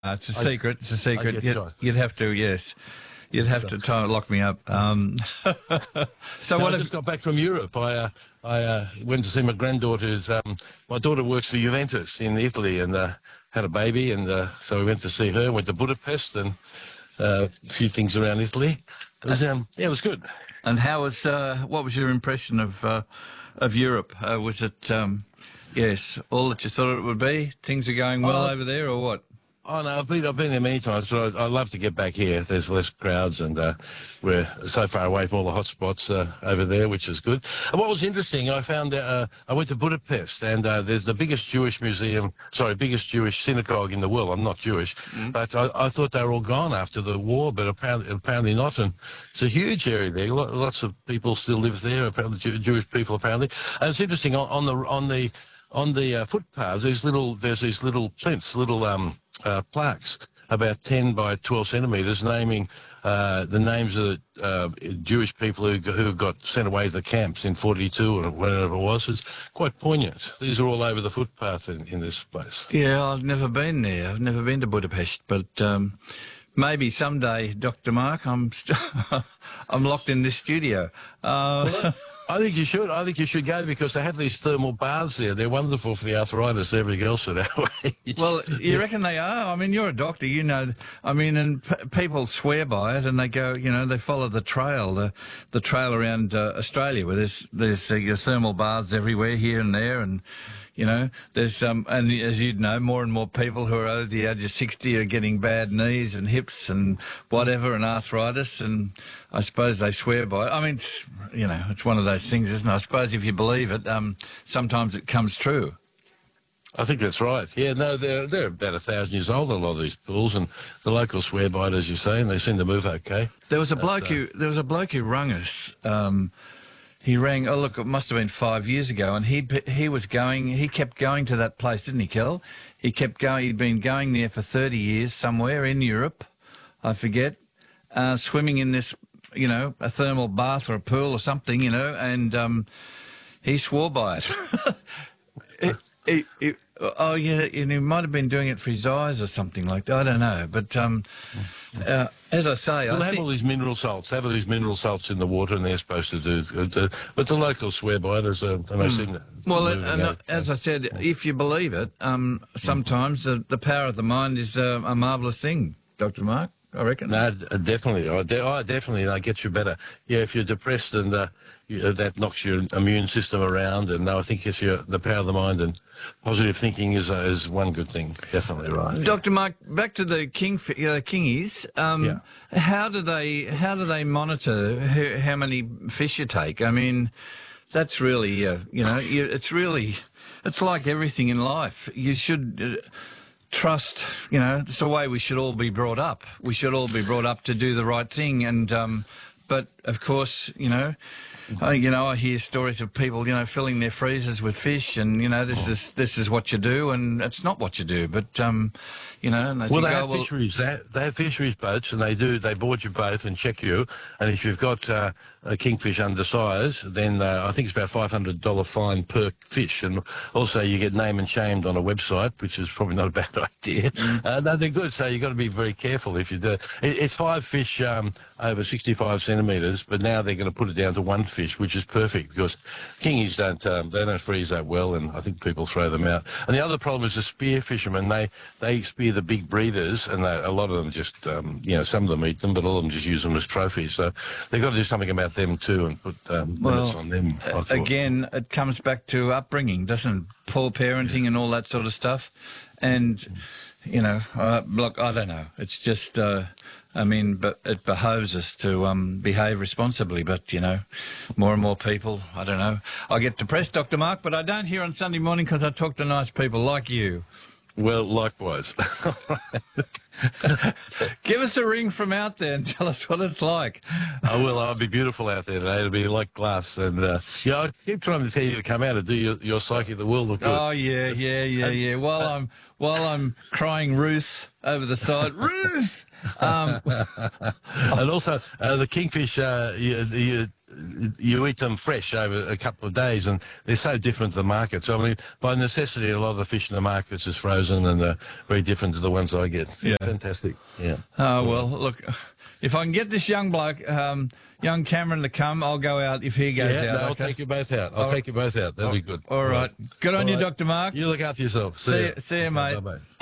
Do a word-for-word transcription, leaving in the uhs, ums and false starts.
Uh, it's a I, secret. It's a secret. You'd, shot. you'd have to, yes. You'd have to try and lock me up. Um, so no, what? I Have, just got back from Europe. I uh, I uh, went to see my granddaughter's. Um, my daughter works for Juventus in Italy and uh, had a baby, and uh, so we went to see her. Went to Budapest and uh, a few things around Italy. It was um, yeah, it was good. And how was? Uh, what was your impression of uh, of Europe? Uh, was it um, yes, all that you thought it would be? Things are going well Oh, over there, or what? Oh no, I've been I've been there many times, but I, I love to get back here. There's less crowds, and uh, we're so far away from all the hotspots uh, over there, which is good. And what was interesting, I found that uh, I went to Budapest, and uh, there's the biggest Jewish museum, sorry, biggest Jewish synagogue in the world. I'm not Jewish, mm. but I, I thought they were all gone after the war, but apparently apparently not. And it's a huge area there. Lots of people still live there. Apparently, Jewish people apparently. And it's interesting on, on the on the on the uh, footpaths. There's little there's these little plinths, little um. Uh, plaques about ten by twelve centimetres naming uh, the names of the uh, Jewish people who, who got sent away to the camps in forty-two or whatever it was. It's quite poignant. These are all over the footpath in, in this place. Yeah, I've never been there. I've never been to Budapest, but um, maybe someday, Doctor Mark. I'm st I'm locked in this studio. Uh, well, I think you should. I think you should go because they have these thermal baths there. They're wonderful for the arthritis and everything else at our age. Well, you reckon they are? I mean, you're a doctor, you know. I mean, and p people swear by it, and they go, you know, they follow the trail, the the trail around uh, Australia, where there's there's uh, your thermal baths everywhere, here and there, and you know, there's um, and as you'd know, more and more people who are over the age of sixty are getting bad knees and hips and whatever, and arthritis, and I suppose they swear by it. I mean, it's, you know, it's one of those things, isn't it? I suppose if you believe it, um, sometimes it comes true. I think that's right. Yeah, no, they're they're about a thousand years old, a lot of these pools, and the locals swear by it, as you say, and they seem to move okay. There was a that's, bloke uh, who there was a bloke who rung us. Um, He rang, oh look, it must have been five years ago, and he he was going, he kept going to that place, didn't he, Kel? He kept going, he'd been going there for thirty years, somewhere in Europe, I forget, uh, swimming in this, you know, a thermal bath or a pool or something, you know, and um, he swore by it. it, it, it oh yeah, and he might have been doing it for his eyes or something like that, I don't know, but um, uh, as I say, well, I they have think... all these mineral salts. They have all these mineral salts in the water, and they're supposed to do. Uh, but the locals swear by it as a. And they seem to well, and, and out. as I said, if you believe it, um, sometimes the, the power of the mind is uh, a marvellous thing, Doctor Mark. I reckon. No, definitely. I, de I definitely. That gets you better. Yeah, if you're depressed and uh, you, uh, that knocks your immune system around, and no, I think it's your the power of the mind and positive thinking is uh, is one good thing. Definitely right. Doctor Mark, back to the king uh, kingies. Um, yeah. How do they how do they monitor how, how many fish you take? I mean, that's really uh, you know you, it's really it's like everything in life. You should. Uh, Trust, you know, it's the way we should all be brought up. We should all be brought up to do the right thing. And, um, but of course, you know, I, you know, I hear stories of people, you know, filling their freezers with fish, and you know, this is this is what you do, and it's not what you do. But, um, you know, and they well, think, they oh, have well, fisheries. They have, they have fisheries boats, and they do. They board your boat and check you. And if you've got uh, a kingfish under size, then uh, I think it's about five hundred dollar fine per fish. And also, you get name and shamed on a website, which is probably not a bad idea. Mm. Uh, no, they're good. So you've got to be very careful if you do. It, it's five fish um, over sixty-five centimetres, but now they're going to put it down to one fish, which is perfect because kingies don't um, they don't freeze that well, and I think people throw them out. And the other problem is the spear fishermen. They they spear the big breeders, and they, a lot of them just um, you know some of them eat them, but all of them just use them as trophies. So they've got to do something about them too and put um, well, limits on them. I thought. Again, it comes back to upbringing, doesn't it? Poor parenting and all that sort of stuff. And you know, uh, look, I don't know. It's just. Uh, I mean, but it behoves us to um, behave responsibly. But, you know, more and more people, I don't know. I get depressed, Doctor Mark, but I don't hear on Sunday morning because I talk to nice people like you. Well, likewise. Give us a ring from out there and tell us what it's like. I will. I'll be beautiful out there today. It'll be like glass. And, uh, yeah, I keep trying to tell you to come out and do your, your psyche the world of good. Oh, yeah, yeah, yeah, yeah. While I'm, while I'm crying Ruth over the side. Ruth! Um, and also, uh, the kingfish, uh, you, you, you eat them fresh over a couple of days, and they're so different to the market. So I mean, by necessity, a lot of the fish in the markets is frozen and uh, very different to the ones I get. Yeah. Fantastic. Yeah. Oh well, look, if I can get this young bloke, um, young Cameron, to come, I'll go out if he goes Yeah, out. no, I'll okay? take you both out. I'll All take you both out. That'll all, be good. All right. Good on All you, right. Doctor Mark. You look after yourself. See, See you, ya. see you, mate. Bye-bye.